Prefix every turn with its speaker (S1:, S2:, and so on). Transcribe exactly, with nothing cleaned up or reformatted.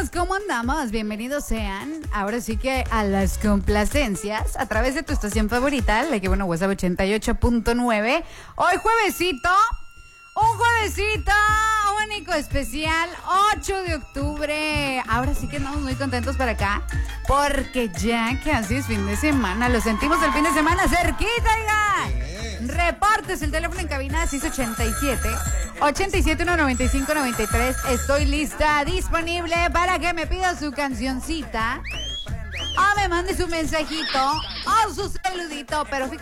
S1: amigos, ¿cómo andamos? Bienvenidos sean, ahora sí que a las complacencias, a través de tu estación favorita, la que bueno, WhatsApp ochenta y ocho punto nueve. Hoy juevesito, un juevesito único, especial, ocho de octubre. Ahora sí que andamos muy contentos para acá, porque ya casi es fin de semana, lo sentimos el fin de semana cerquita, oigan. Reportes, el teléfono en cabina seis ochenta y siete, ochenta y siete, uno noventa y cinco, noventa y tres. Estoy lista, disponible para que me pida su cancioncita o me mande su mensajito o su saludito, pero fíjate